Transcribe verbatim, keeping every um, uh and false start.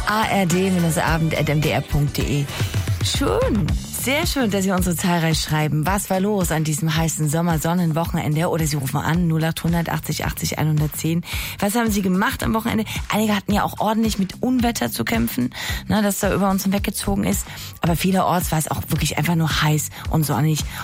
a r d abend at m d r punkt d e. Schön. Sehr schön, dass Sie uns so zahlreich schreiben. Was war los an diesem heißen Sommersonnenwochenende? Oder Sie rufen an null acht hundert achtzig achtzig hundertzehn. Was haben Sie gemacht am Wochenende? Einige hatten ja auch ordentlich mit Unwetter zu kämpfen, ne, das da über uns hinweggezogen ist. Aber vielerorts war es auch wirklich einfach nur heiß und sonnig.